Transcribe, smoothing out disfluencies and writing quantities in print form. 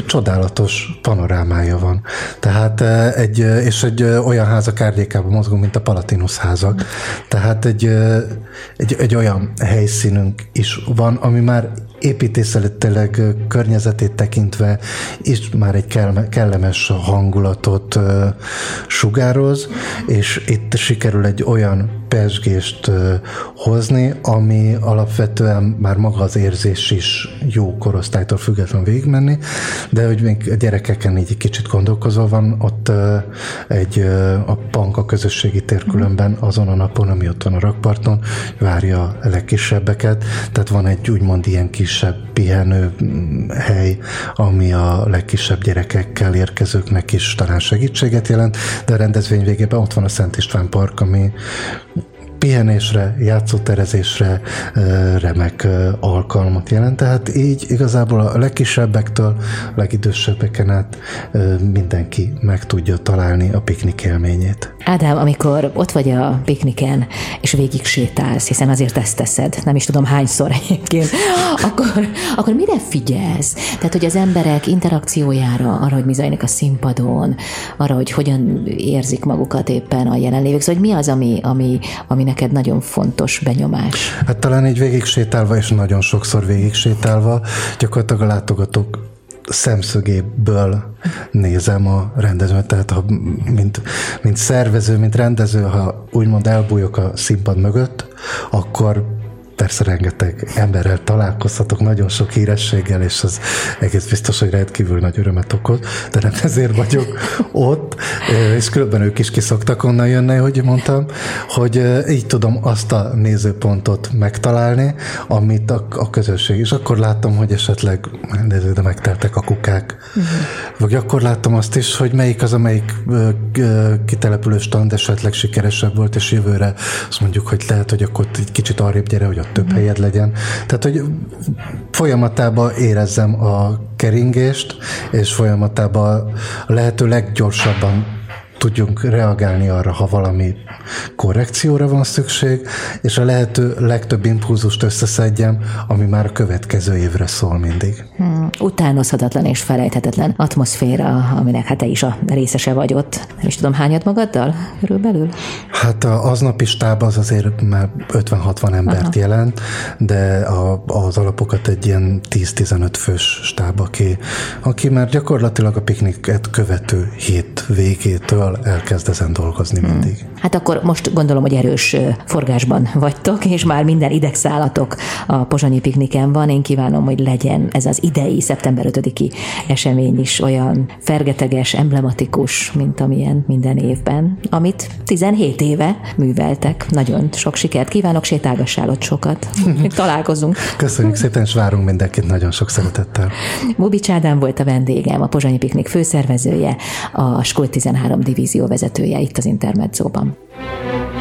csodálatos panorámája van. Tehát egy olyan házak árnyékában mozgunk, mint a Palatinus házak. Tehát egy olyan helyszínünk is van, ami már építészetileg környezetét tekintve is már egy kellemes hangulatot sugároz, és itt sikerül egy olyan pezsgést hozni, ami alapvetően már maga az érzés is jó korosztálytól függetlenül végigmenni, de hogy még a gyerekeken így egy kicsit gondolkozva van, ott a Panka közösségi térkülönben azon a napon, ami ott van a rakparton, várja a legkisebbeket, tehát van egy úgymond ilyen kisebb pihenő hely, ami a legkisebb gyerekekkel érkezőknek is talán segítséget jelent, de a rendezvény végében ott van a Szent István Park, ami pihenésre, játszóterezésre remek alkalmat jelent. Tehát így igazából a legkisebbektől a legidősebbeken át mindenki meg tudja találni a piknik élményét. Ádám, amikor ott vagy a pikniken, és végig sétálsz, hiszen azért ezt teszed, nem is tudom hányszor egyébként, akkor mire figyelsz? Tehát, hogy az emberek interakciójára, arra, hogy mi zajlik a színpadon, arra, hogy hogyan érzik magukat éppen a jelenlévők, szóval, hogy mi az, ami neked nagyon fontos benyomás? Hát talán így végig sétálva, és nagyon sokszor végig sétálva, gyakorlatilag a látogatók szemszögéből nézem a rendezőt, tehát mint szervező, mint rendező, ha úgymond elbújok a színpad mögött, akkor persze rengeteg emberrel találkozhatok, nagyon sok hírességgel, és az egész biztos, hogy rendkívül nagy örömet okoz, de nem ezért vagyok ott, és különben ők is ki szoktak onnan jönni, hogy mondtam, hogy így tudom azt a nézőpontot megtalálni, amit a közösség, és akkor láttam, hogy esetleg de megteltek a kukák. Vagy akkor láttam azt is, hogy melyik az, amelyik kitelepülő stand esetleg sikeresebb volt, és jövőre azt mondjuk, hogy lehet, hogy akkor egy kicsit arrébb gyere, hogy több helyed legyen. Tehát, hogy folyamatában érezzem a keringést, és folyamatában a lehető leggyorsabban tudjunk reagálni arra, ha valami korrekcióra van szükség, és a lehető legtöbb impulzust összeszedjem, ami már a következő évre szól mindig. Utánozhatatlan és felejthetetlen atmoszféra, aminek hát te is a részese vagy ott. Nem is tudom, hányad magaddal körülbelül? Hát az aznapi stáb az azért már 50-60 embert jelent, de az alapokat egy ilyen 10-15 fős stáb, aki már gyakorlatilag a pikniket követő hét végétől elkezd ezen dolgozni mindig. Hát akkor most gondolom, hogy erős forgásban vagytok, és már minden idegszállatok a pozsonyi pikniken van. Én kívánom, hogy legyen ez az idei szeptember 5-i esemény is olyan fergeteges, emblematikus, mint amilyen minden évben, amit 17 éve műveltek. Nagyon sok sikert kívánok, sétálgassál ott sokat. Találkozunk. Köszönjük szépen, és várunk mindenkit nagyon sok szeretettel. Bubics Ádám volt a vendégem, a pozsonyi piknik főszervezője, a Skót 13 divízió vezetője itt az Intermedzóban.